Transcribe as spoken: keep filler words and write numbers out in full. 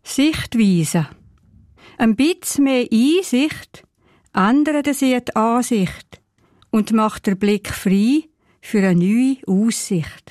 Sichtweise. Ein bisschen mehr Einsicht ändert sie die Ansicht und macht den Blick frei für eine neue Aussicht.